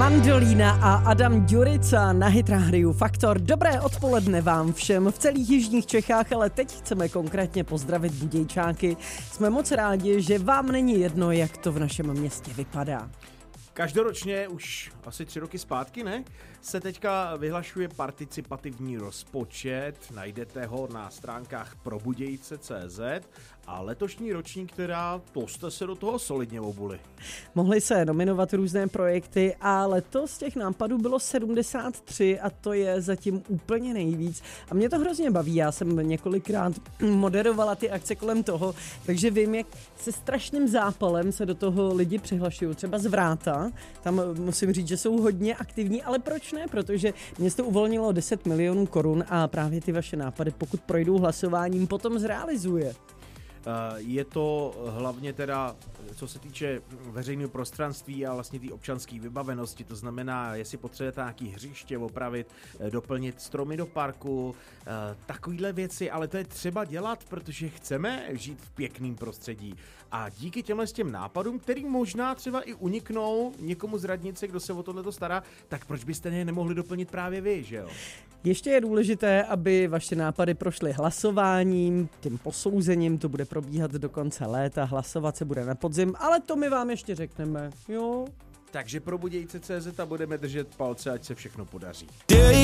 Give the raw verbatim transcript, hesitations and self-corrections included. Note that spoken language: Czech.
Mandolína a Adam Ďurica na Hit Radio Faktor. Dobré odpoledne vám všem v celých jižních Čechách, ale teď chceme konkrétně pozdravit Budějčáky. Jsme moc rádi, že vám není jedno, jak to v našem městě vypadá. Každoročně, už asi tři roky zpátky, ne? Se teďka vyhlašuje participativní rozpočet, najdete ho na stránkách probudějce tečka cé zet a letošní ročník, teda, to jste se do toho solidně obuli. Mohly se nominovat různé projekty a letos těch nápadů bylo sedmdesát tři a to je zatím úplně nejvíc. A mě to hrozně baví, já jsem několikrát moderovala ty akce kolem toho, takže vím, jak se strašným zápalem se do toho lidi přihlašují. Třeba z Vráta, tam musím říct, že jsou hodně aktivní, ale proč ne? Protože město uvolnilo deset milionů korun a právě ty vaše nápady, pokud projdou hlasováním, potom zrealizuje. Je to hlavně teda, co se týče veřejného prostranství a vlastně té občanské vybavenosti, to znamená, jestli potřebujete nějaký hřiště opravit, doplnit stromy do parku, takovýhle věci, ale to je třeba dělat, protože chceme žít v pěkném prostředí a díky těmhle s těm nápadům, který možná třeba i uniknou někomu z radnice, kdo se o tohleto stará, tak proč byste je nemohli doplnit právě vy, že jo? Ještě je důležité, aby vaše nápady prošly hlasováním, tím posouzením, to bude probíhat do konce léta, hlasovat se bude na podzim, ale to my vám ještě řekneme, jo? Takže probudějce tečka cé zet a budeme držet palce, ať se všechno podaří.